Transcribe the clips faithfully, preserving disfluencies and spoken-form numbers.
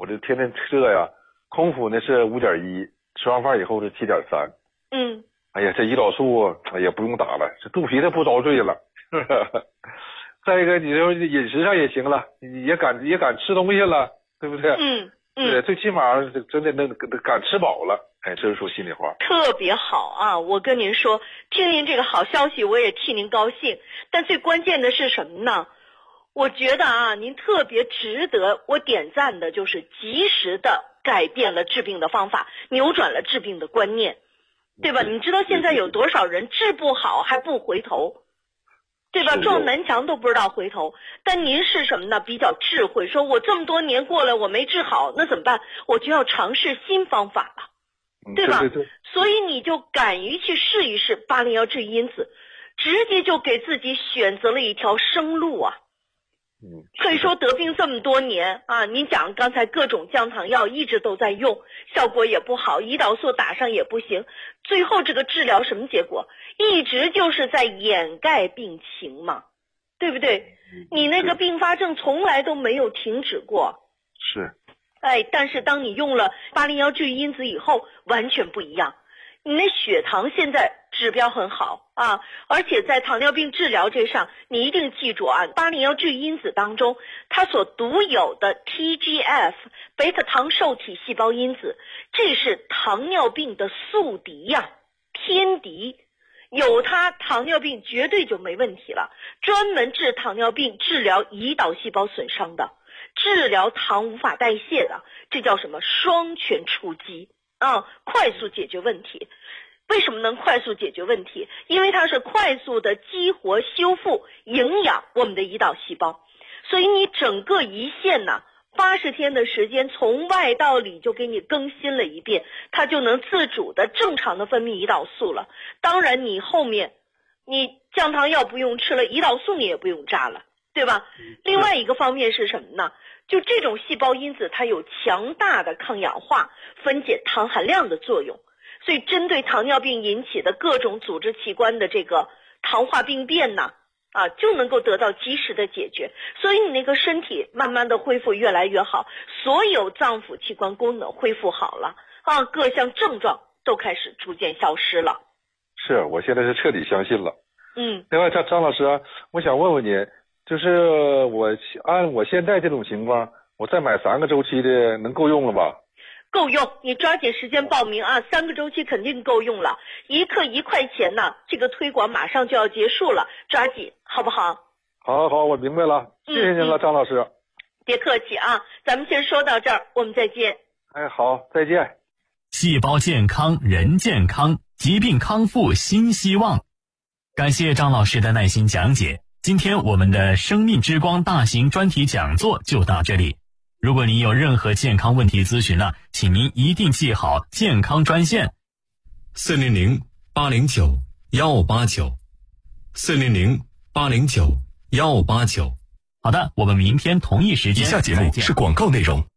我这天天测呀，空腹呢是五点一，吃完饭以后是七点三。 嗯。 哎呀，这胰岛素也不用打了，这肚皮它不遭罪了。再一个，你说饮食上也行了，也敢也敢吃东西了，对不对？ 嗯嗯。 对，最起码真的能敢吃饱了。哎，这是说心里话。 特别好啊！我跟您说，听您这个好消息，我也替您高兴。但最关键的是什么呢？我觉得啊，您特别值得我点赞的，就是及时的改变了治病的方法，扭转了治病的观念。对吧？你知道现在有多少人治不好还不回头，对吧？撞南墙都不知道回头。但您是什么呢？比较智慧，说我这么多年过来我没治好，那怎么办？我就要尝试新方法了，对吧？ 对对对。 所以你就敢于去试一试八零幺治愈因子，直接就给自己选择了一条生路啊。 嗯， 可以说得病这么多年啊，您讲刚才各种降糖药一直都在用，效果也不好，胰岛素打上也不行，最后这个治疗什么结果？一直就是在掩盖病情嘛，对不对？你那个并发症从来都没有停止过。 是。 哎，但是当你用了八零幺治愈因子以后，完全不一样。你那血糖现在指标很好啊，而且在糖尿病治疗这上，你一定记住啊，八零幺治愈因子当中，它所独有的 T G F 贝塔糖受体细胞因子，这是糖尿病的宿敌呀、啊，天敌。有它，糖尿病绝对就没问题了。专门治糖尿病、治疗胰岛细胞损伤的，治疗糖无法代谢的，这叫什么？双全出击。啊，快速解决问题。为什么能快速解决问题？因为它是快速的激活、修复、营养我们的胰岛细胞，所以你整个胰腺呢，八十天的时间从外到里就给你更新了一遍，它就能自主的正常的分泌胰岛素了。当然你后面你降糖药不用吃了，胰岛素你也不用扎了，对吧？另外一个方面是什么呢？就这种细胞因子它有强大的抗氧化、分解糖含量的作用，所以针对糖尿病引起的各种组织器官的这个糖化病变呢，啊，就能够得到及时的解决，所以你那个身体慢慢的恢复越来越好，所有脏腑器官功能恢复好了啊，各项症状都开始逐渐消失了。 是，我现在是彻底相信了。 嗯。 另外，张张老师啊，我想问问您。就是我按我现在这种情况，我再买三个周期的能够用了吧？ 够用，你抓紧时间报名啊！三个周期肯定够用了，一克一块钱呢，这个推广马上就要结束了，抓紧好不好？ 好，好，好，我明白了，谢谢您了， 嗯、 张老师。 别客气啊，咱们先说到这儿，我们再见。 哎，好，再见。 细胞健康，人健康，疾病康复新希望。感谢张老师的耐心讲解。今天我们的生命之光大型专题讲座就到这里。如果您有任何健康问题咨询呢，请您一定记好健康专线四零零八零九幺八九四零零八零九幺八九。 好的，我们明天同一时间。 以下节目是广告内容。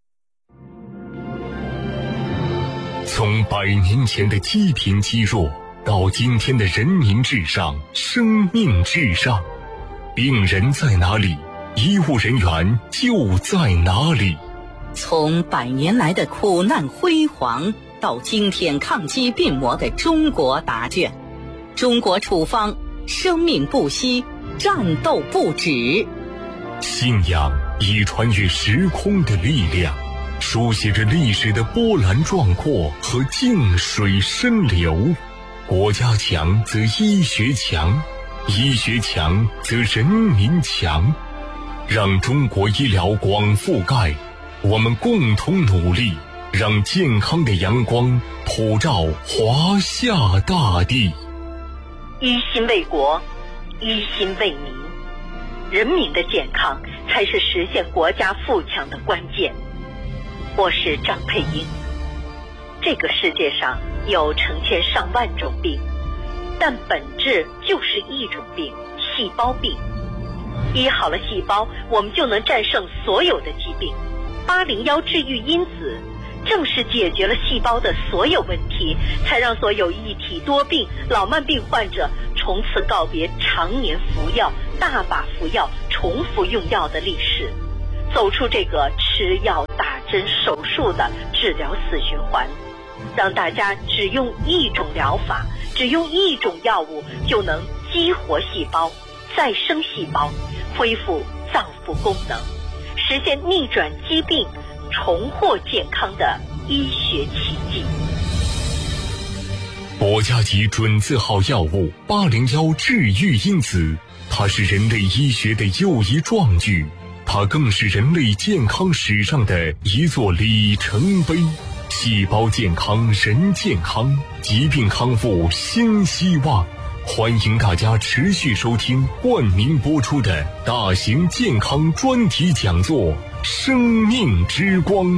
从百年前的积贫积弱到今天的人民至上、生命至上，病人在哪里，医务人员就在哪里。 从百年来的苦难辉煌到今天抗击病魔的中国答卷，中国处方，生命不息，战斗不止。 信仰以穿越时空的力量，书写着历史的波澜壮阔和静水深流。国家强则医学强，医学强则人民强。让中国医疗广覆盖，我们共同努力，让健康的阳光普照华夏大地。 一心为国，一心为民，人民的健康才是实现国家富强的关键。我是张佩英。这个世界上有成千上万种病，但本质就是一种病，细胞病。医好了细胞，我们就能战胜所有的疾病。八零幺治愈因子正是解决了细胞的所有问题，才让所有一体多病、老慢病患者从此告别常年服药、大把服药、重复用药的历史，走出这个吃药打针针手术的治疗死循环，让大家只用一种疗法，只用一种药物就能激活细胞、再生细胞，恢复脏腑功能，实现逆转疾病、重获健康的医学奇迹。 国家级准字号药物八零幺治愈因子，它是人类医学的又一壮举，它更是人类健康史上的一座里程碑。细胞健康人健康，疾病康复新希望。欢迎大家持续收听冠名播出的大型健康专题讲座《生命之光》。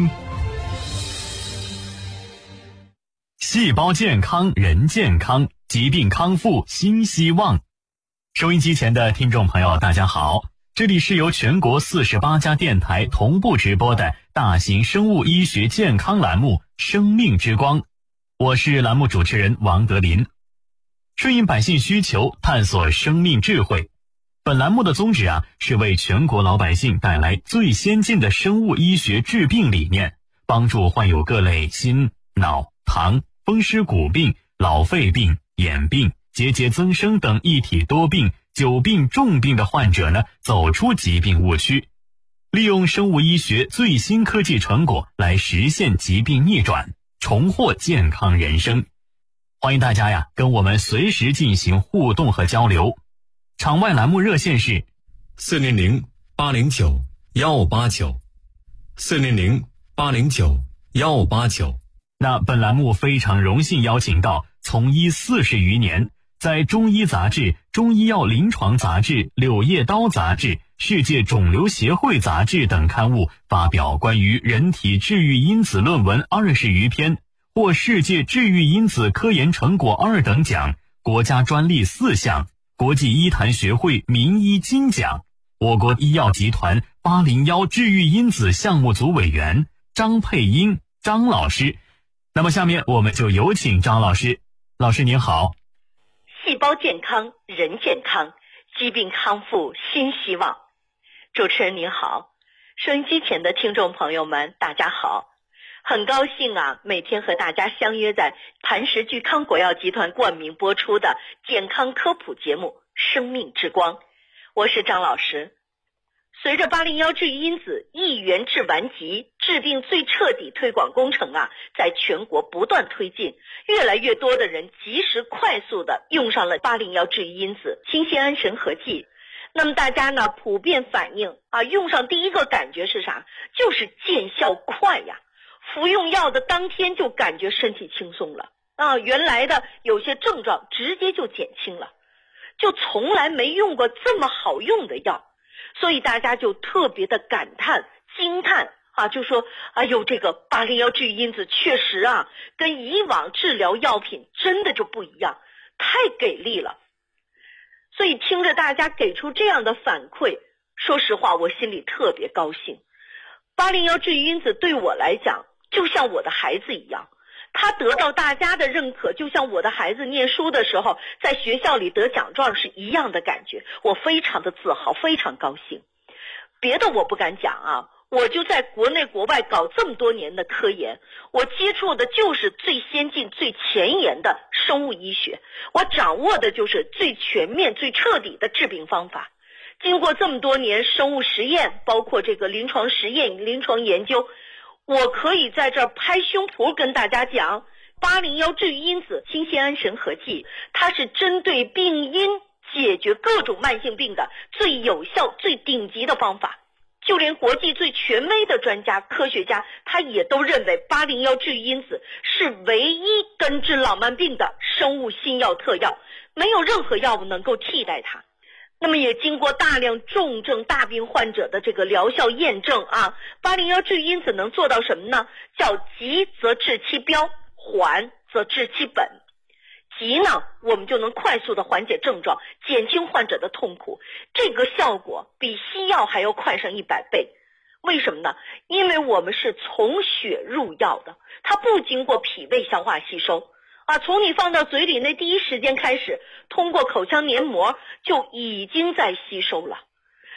细胞健康人健康，疾病康复新希望。收音机前的听众朋友大家好，这里是由全国四十八家电台同步直播的大型生物医学健康栏目《生命之光》，我是栏目主持人王德林。顺应百姓需求，探索生命智慧。本栏目的宗旨啊，是为全国老百姓带来最先进的生物医学治病理念，帮助患有各类心、脑、糖、风湿骨病、老肺病、眼病、结节增生等一体多病、久病重病的患者呢，走出疾病误区，利用生物医学最新科技成果来实现疾病逆转，重获健康人生。欢迎大家呀，跟我们随时进行互动和交流。场外栏目热线是四零零八零九幺五八九，四零零八零九幺五八九。 那本栏目非常荣幸邀请到从医四十余年，在中医杂志、中医药临床杂志、柳叶刀杂志、世界肿瘤协会杂志等刊物发表关于人体治愈因子论文二十余篇，获世界治愈因子科研成果二等奖、国家专利四项、国际医坛学会名医金奖，我国医药集团八零幺治愈因子项目组委员张佩英张老师。那么下面我们就有请张老师。老师您好。 细胞健康人健康，疾病康复新希望。主持人您好，收音机前的听众朋友们大家好，很高兴啊，每天和大家相约在磐石聚康国药集团冠名播出的健康科普节目《生命之光》，我是张老师。随着八零幺治愈因子一元治完疾治病最彻底推广工程啊，在全国不断推进，越来越多的人及时快速的用上了八零幺治愈因子新酰胺神合剂。那么大家呢普遍反映啊，用上第一个感觉是啥？就是见效快呀，服用药的当天就感觉身体轻松了啊，原来的有些症状直接就减轻了，就从来没用过这么好用的药。所以大家就特别的感叹惊叹啊，就说哎呦，这个八零幺治愈因子确实啊，跟以往治疗药品真的就不一样，太给力了。所以听着大家给出这样的反馈，说实话我心里特别高兴。八零幺治愈因子对我来讲就像我的孩子一样，他得到大家的认可，就像我的孩子念书的时候在学校里得奖状是一样的感觉，我非常的自豪，非常高兴。别的我不敢讲啊，我就在国内国外搞这么多年的科研，我接触的就是最先进最前沿的生物医学，我掌握的就是最全面最彻底的治病方法。经过这么多年生物实验，包括这个临床实验临床研究，我可以在这儿拍胸脯跟大家讲，八零幺治愈因子新酰胺神合剂，它是针对病因解决各种慢性病的最有效最顶级的方法。就连国际最权威的专家科学家，他也都认为八零幺治愈因子是唯一根治老慢病的生物新药特药，没有任何药物能够替代它。那么也经过大量重症大病患者的这个疗效验证啊，八零幺治愈因子能做到什么呢？叫急则治其标，缓则治其本。急呢，我们就能快速的缓解症状，减轻患者的痛苦，这个效果比西药还要快上一百倍。为什么呢？因为我们是从血入药的，它不经过脾胃消化吸收啊，从你放到嘴里那第一时间开始，通过口腔黏膜就已经在吸收了。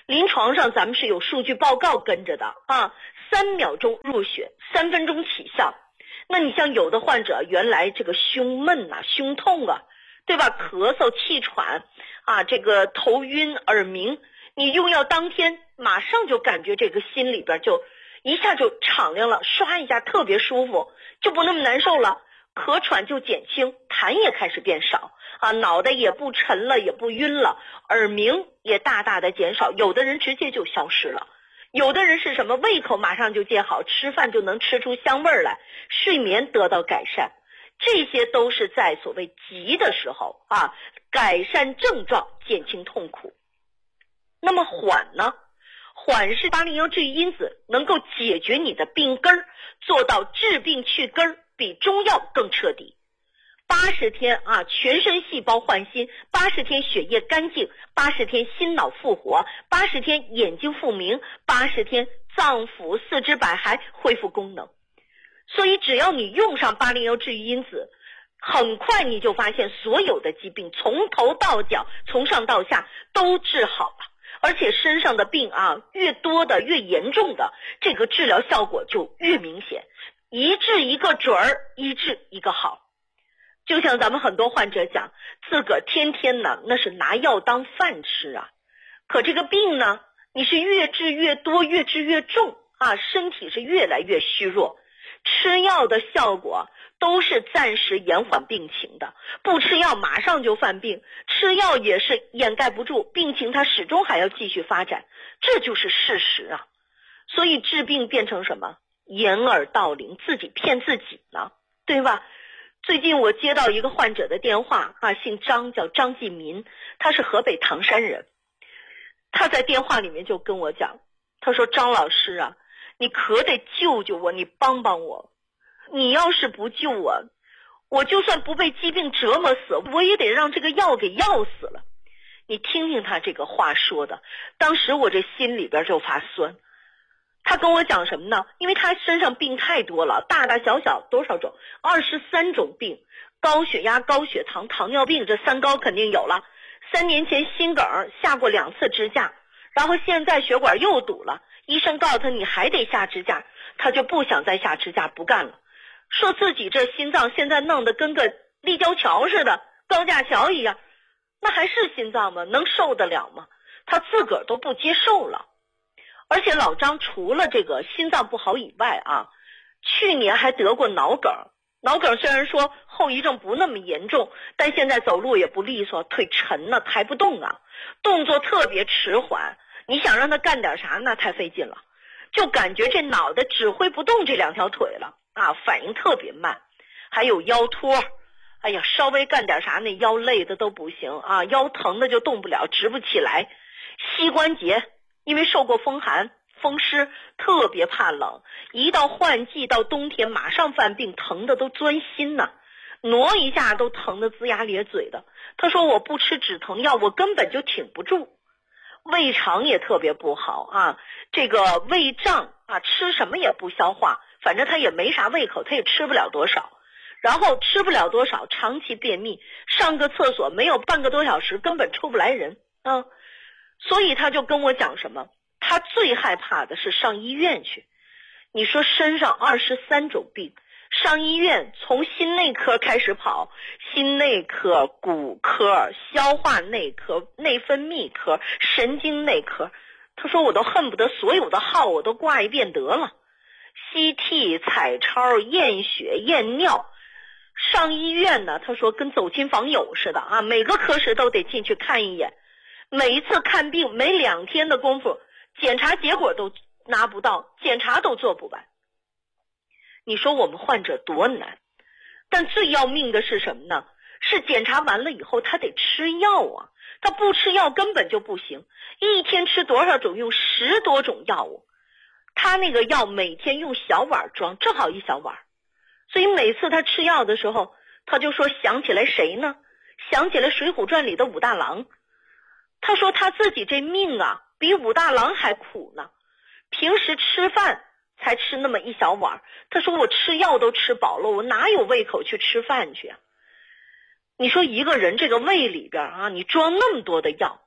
临床上咱们是有数据报告跟着的啊，三秒钟入血，三分钟起效。那你像有的患者原来这个胸闷啊，胸痛啊，对吧？咳嗽、气喘啊，这个头晕、耳鸣，你用药当天马上就感觉这个心里边就一下就敞亮了，刷一下特别舒服，就不那么难受了，咳喘就减轻，痰也开始变少啊，脑袋也不沉了，也不晕了，耳鸣也大大的减少，有的人直接就消失了。有的人是什么？胃口马上就见好，吃饭就能吃出香味来，睡眠得到改善，这些都是在所谓急的时候啊，改善症状，减轻痛苦。那么缓呢？缓是八零幺治愈因子能够解决你的病根儿，做到治病去根儿，比中药更彻底。八十天啊，全身细胞换新，八十天血液干净，八十天心脑复活，八十天眼睛复明，八十天脏腑四肢百骸恢复功能。所以只要你用上八零幺治愈因子，很快你就发现所有的疾病从头到脚，从上到下都治好了，而且身上的病啊，越多的越严重的，这个治疗效果就越明显，一治一个准儿，一治一个好。就像咱们很多患者讲，自个儿天天呢那是拿药当饭吃啊，可这个病呢，你是越治越多，越治越重啊，身体是越来越虚弱，吃药的效果都是暂时延缓病情的，不吃药马上就犯病，吃药也是掩盖不住病情，它始终还要继续发展，这就是事实啊。所以治病变成什么？掩耳盗铃，自己骗自己呢，对吧？最近我接到一个患者的电话啊，姓张，叫张继民，他是河北唐山人。他在电话里面就跟我讲，他说张老师啊，你可得救救我，你帮帮我，你要是不救我，我就算不被疾病折磨死，我也得让这个药给药死了。你听听他这个话说的，当时我这心里边就发酸。他跟我讲什么呢？因为他身上病太多了，大大小小多少种，二十三种病，高血压、高血糖、糖尿病，这三高肯定有了。三年前心梗下过两次支架，然后现在血管又堵了，医生告诉他你还得下支架，他就不想再下支架，不干了，说自己这心脏现在弄得跟个立交桥似的，高架桥一样，那还是心脏吗？能受得了吗？他自个儿都不接受了。而且老张除了这个心脏不好以外啊，去年还得过脑梗。脑梗虽然说后遗症不那么严重，但现在走路也不利索，腿沉了，抬不动啊，动作特别迟缓，你想让他干点啥那太费劲了，就感觉这脑袋指挥不动这两条腿了啊，反应特别慢。还有腰托，哎呀，稍微干点啥那腰累的都不行啊，腰疼的就动不了，直不起来。膝关节因为受过风寒风湿，特别怕冷，一到换季到冬天马上犯病，疼的都钻心呐、啊，挪一下都疼得龇牙咧嘴的。他说我不吃止疼药我根本就挺不住。胃肠也特别不好啊，这个胃胀啊，吃什么也不消化，反正他也没啥胃口，他也吃不了多少，然后吃不了多少，长期便秘，上个厕所没有半个多小时根本出不来人啊。所以他就跟我讲什么，他最害怕的是上医院去。你说身上二十三种病，上医院从心内科开始跑，心内科、骨科、消化内科、内分泌科、神经内科，他说我都恨不得所有的号我都挂一遍得了。C T、彩超、验血、验尿，上医院呢，他说跟走亲访友似的啊，每个科室都得进去看一眼。每一次看病没两天的功夫，检查结果都拿不到，检查都做不完。你说我们患者多难，但最要命的是什么呢？是检查完了以后他得吃药啊，他不吃药根本就不行，一天吃多少种，用十多种药物，他那个药每天用小碗装，正好一小碗，所以每次他吃药的时候，他就说想起来谁呢？想起来《水浒传》里的武大郎。他说他自己这命啊比武大郎还苦呢，平时吃饭才吃那么一小碗，他说我吃药都吃饱了，我哪有胃口去吃饭去啊？你说一个人这个胃里边啊，你装那么多的药，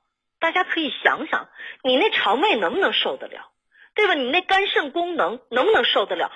大家可以想想，你那肠胃能不能受得了，对吧？你那肝肾功能能不能受得了？